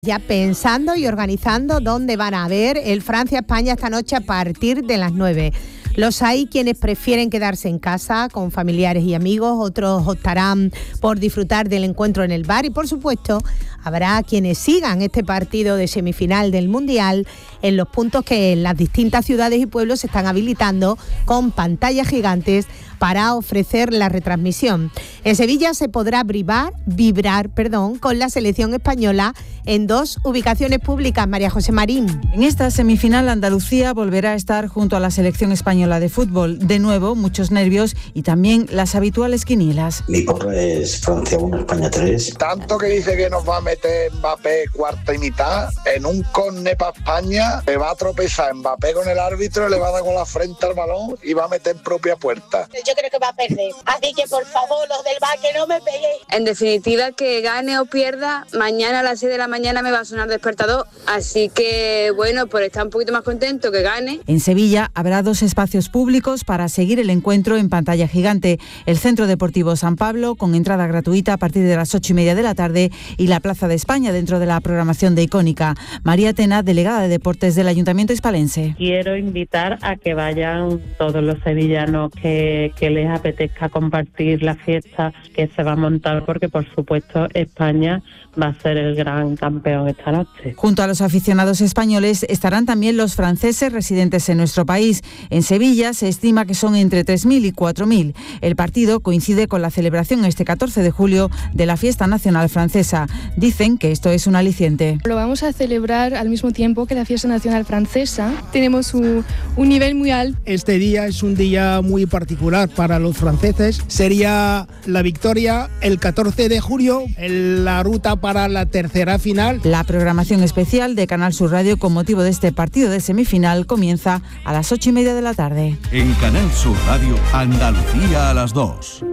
Ya pensando y organizando dónde van a ver el Francia-España esta noche a partir de las 9. Los hay quienes prefieren quedarse en casa con familiares y amigos, otros optarán por disfrutar del encuentro en el bar y, por supuesto, habrá quienes sigan este partido de semifinal del Mundial en los puntos que en las distintas ciudades y pueblos se están habilitando con pantallas gigantes para ofrecer la retransmisión. En Sevilla se podrá vibrar con la selección española en 2 ubicaciones públicas. María José Marín. En esta semifinal, Andalucía volverá a estar junto a la selección española de fútbol. De nuevo, muchos nervios y también las habituales quinielas. Mi porra es Francia 1, España 3. Tanto que dice que nos va a meter Mbappé cuarta y mitad, en un córner para España, le va a tropezar Mbappé con el árbitro, le va a dar con la frente al balón y va a meter en propia puerta. Yo creo que va a perder, así que por favor, los del bar, que no me peguéis. En definitiva, que gane o pierda, mañana a las 6 de la mañana me va a sonar despertador, así que bueno, por estar un poquito más contento, que gane. En Sevilla habrá 2 espacios públicos para seguir el encuentro en pantalla gigante: el Centro Deportivo San Pablo, con entrada gratuita a partir de las 8:30 de la tarde, y la Plaza de España, dentro de la programación de Icónica. María Tena, delegada de Deportes del Ayuntamiento hispalense. Quiero invitar a que vayan todos los sevillanos que les apetezca compartir la fiesta que se va a montar, porque por supuesto España va a ser el gran campeón esta noche. Junto a los aficionados españoles estarán también los franceses residentes en nuestro país. En Sevilla se estima que son entre 3.000 y 4.000. El partido coincide con la celebración este 14 de julio de la fiesta nacional francesa. Dicen que esto es un aliciente. Lo vamos a celebrar al mismo tiempo que la fiesta nacional francesa. Tenemos un nivel muy alto. Este día es un día muy particular para los franceses. Sería la victoria el 14 de julio, la ruta para la tercera final. La programación especial de Canal Sur Radio con motivo de este partido de semifinal comienza a las 8:30 de la tarde. En Canal Sur Radio, Andalucía a las 2.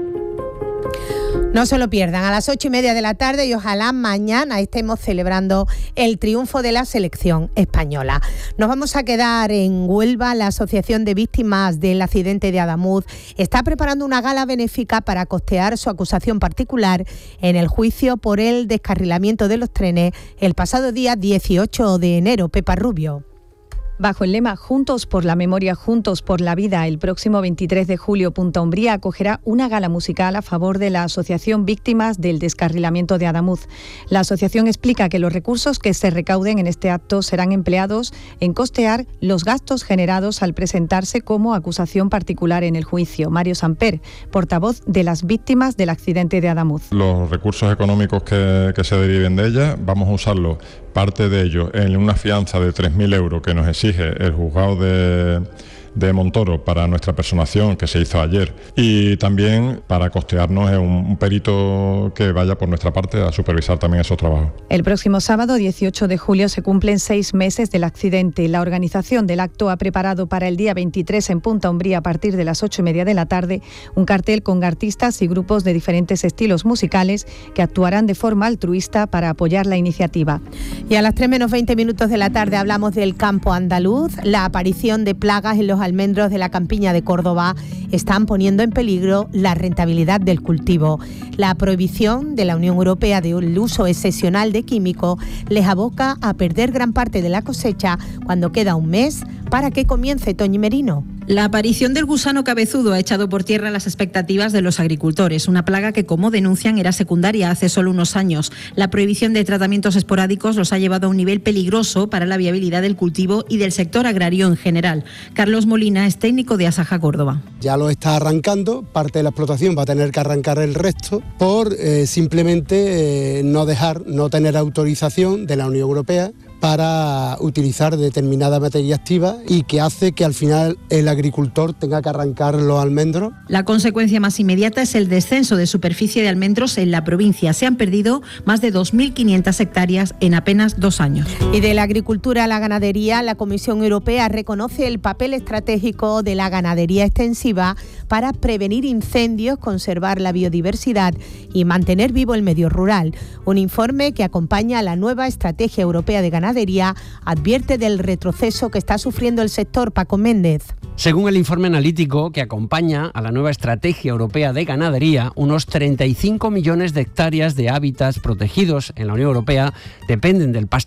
No se lo pierdan, a las 8:30 de la tarde, y ojalá mañana estemos celebrando el triunfo de la selección española. Nos vamos a quedar en Huelva. La Asociación de Víctimas del Accidente de Adamuz está preparando una gala benéfica para costear su acusación particular en el juicio por el descarrilamiento de los trenes el pasado día 18 de enero. Pepa Rubio. Bajo el lema Juntos por la Memoria, Juntos por la Vida, el próximo 23 de julio Punta Umbría acogerá una gala musical a favor de la Asociación Víctimas del Descarrilamiento de Adamuz. La asociación explica que los recursos que se recauden en este acto serán empleados en costear los gastos generados al presentarse como acusación particular en el juicio. Mario Samper, portavoz de las víctimas del accidente de Adamuz. Los recursos económicos que se deriven de ella, vamos a usarlos, parte de ellos, en una fianza de 3.000 euros que nos exige el juzgado de Montoro para nuestra personación, que se hizo ayer, y también para costearnos un perito que vaya por nuestra parte a supervisar también esos trabajos. El próximo sábado 18 de julio se cumplen 6 meses del accidente. La organización del acto ha preparado para el día 23 en Punta Umbría, a partir de las 8:30 de la tarde, un cartel con artistas y grupos de diferentes estilos musicales que actuarán de forma altruista para apoyar la iniciativa. Y a las 3:20 de la tarde hablamos del campo andaluz. La aparición de plagas en los almendros de la campiña de Córdoba están poniendo en peligro la rentabilidad del cultivo. La prohibición de la Unión Europea del uso excepcional de químicos les aboca a perder gran parte de la cosecha cuando queda un mes para que comience Toñi Merino. La aparición del gusano cabezudo ha echado por tierra las expectativas de los agricultores, una plaga que, como denuncian, era secundaria hace solo unos años. La prohibición de tratamientos esporádicos los ha llevado a un nivel peligroso para la viabilidad del cultivo y del sector agrario en general. Carlos Molina es técnico de Asaja Córdoba. Ya lo está arrancando, parte de la explotación va a tener que arrancar el resto por simplemente no tener autorización de la Unión Europea para utilizar determinada materia activa, y que hace que al final el agricultor tenga que arrancar los almendros. La consecuencia más inmediata es el descenso de superficie de almendros en la provincia. Se han perdido más de 2.500 hectáreas en apenas 2 años. Y de la agricultura a la ganadería, la Comisión Europea reconoce el papel estratégico de la ganadería extensiva para prevenir incendios, conservar la biodiversidad y mantener vivo el medio rural. Un informe que acompaña a la nueva Estrategia Europea de Ganadería Ganadería advierte del retroceso que está sufriendo el sector. Paco Méndez. Según el informe analítico que acompaña a la nueva Estrategia Europea de Ganadería, unos 35 millones de hectáreas de hábitats protegidos en la Unión Europea dependen del pasto